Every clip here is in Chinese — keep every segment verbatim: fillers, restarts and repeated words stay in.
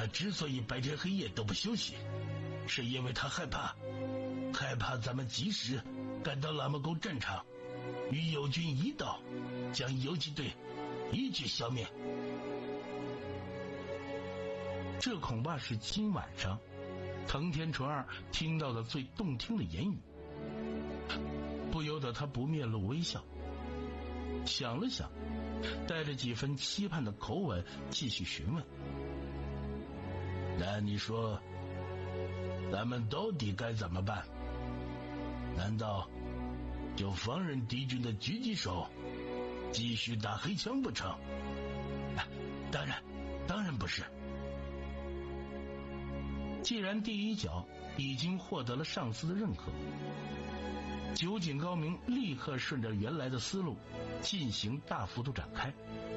他之所以白天黑夜都不休息，是因为他害怕，害怕咱们及时赶到拉木沟战场，与友军一道将游击队一举消灭。这恐怕是今晚上藤田纯二听到的最动听的言语，不由得他不面露微笑，想了想，带着几分期盼的口吻继续询问：那你说咱们到底该怎么办？难道就放任敌军的狙击手继续打黑枪不成？啊，当然当然不是。既然第一脚已经获得了上司的认可，酒井高明立刻顺着原来的思路进行大幅度展开。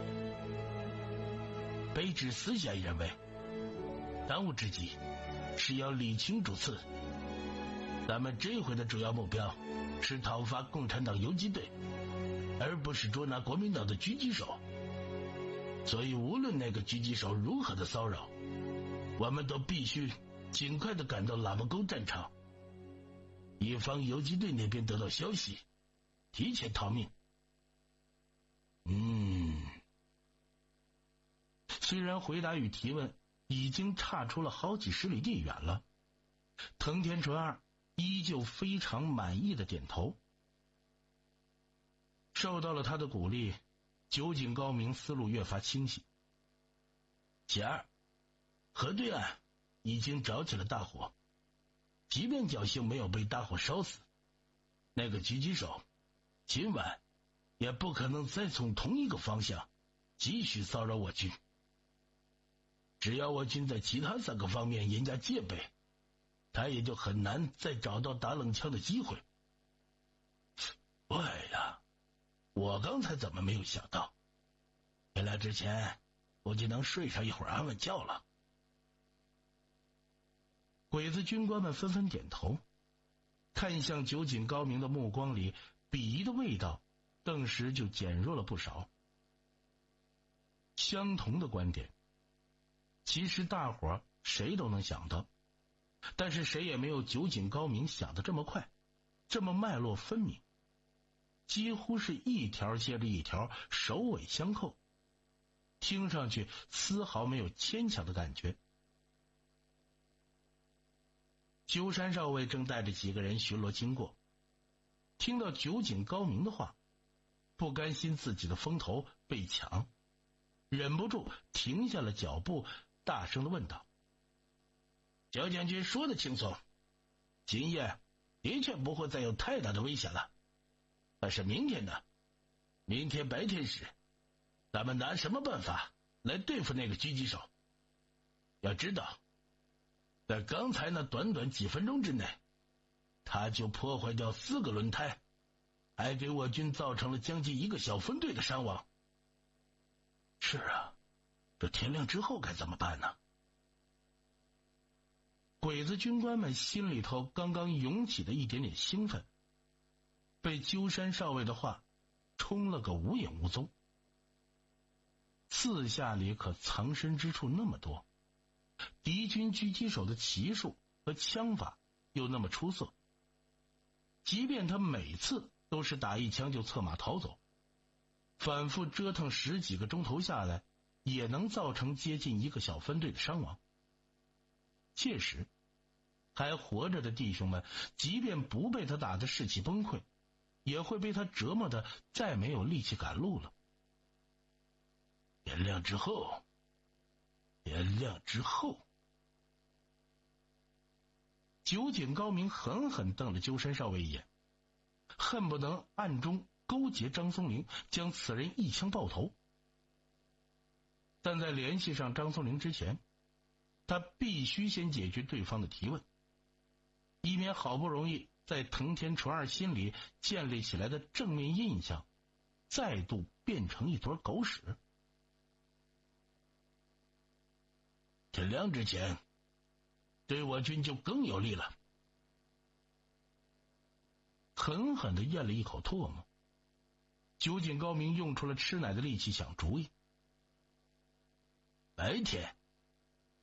卑职私下认为，当务之急是要理清主次。咱们这回的主要目标是讨伐共产党游击队，而不是捉拿国民党的狙击手。所以无论那个狙击手如何的骚扰，我们都必须尽快的赶到拉木沟战场，以防游击队那边得到消息，提前逃命。嗯，虽然回答与提问已经差出了好几十里地远了，藤田纯二依旧非常满意的点头。受到了他的鼓励，酒井高明思路越发清晰。其二，河对岸已经着起了大火，即便侥幸没有被大火烧死，那个狙击手今晚也不可能再从同一个方向继续骚扰我军。只要我军在其他三个方面严加戒备，他也就很难再找到打冷枪的机会。对呀，我刚才怎么没有想到？回来之前我就能睡上一会儿安稳觉了。鬼子军官们纷纷点头，看向酒井高明的目光里，鄙夷的味道顿时就减弱了不少。相同的观点，其实大伙儿谁都能想到，但是谁也没有酒井高明想的这么快，这么脉络分明，几乎是一条接着一条，首尾相扣，听上去丝毫没有牵强的感觉。鸠山少尉正带着几个人巡逻经过，听到酒井高明的话，不甘心自己的风头被抢，忍不住停下了脚步，大声地问道：焦将军说得轻松，今夜的确不会再有太大的危险了，但是明天呢？明天白天时咱们拿什么办法来对付那个狙击手？要知道在刚才那短短几分钟之内，他就破坏掉四个轮胎，还给我军造成了将近一个小分队的伤亡。是啊，这天亮之后该怎么办呢？鬼子军官们心里头刚刚涌起的一点点兴奋，被鸠山少尉的话冲了个无影无踪。四下里可藏身之处那么多，敌军狙击手的骑术和枪法又那么出色，即便他每次都是打一枪就策马逃走，反复折腾十几个钟头下来，也能造成接近一个小分队的伤亡。届时还活着的弟兄们，即便不被他打得士气崩溃，也会被他折磨得再没有力气赶路了。天亮之后，天亮之后，酒井高明狠狠瞪了鸠山少尉一眼，恨不能暗中勾结张松龄，将此人一枪爆头。但在联系上张松龄之前，他必须先解决对方的提问，以免好不容易在藤田纯二心里建立起来的正面印象再度变成一坨狗屎。天亮之前对我军就更有利了。狠狠地咽了一口唾沫，酒井高明用出了吃奶的力气想主意。白天